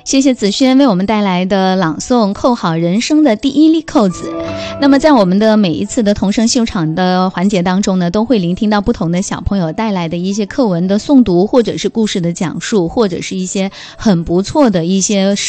谢谢子轩为我们带来的朗诵，扣好人生的第一粒扣子。那么在我们的每一次的童声秀场的环节当中呢，都会聆听到不同的小朋友带来的一些课文的诵读，或者是故事的讲述，或者是一些很不错的一些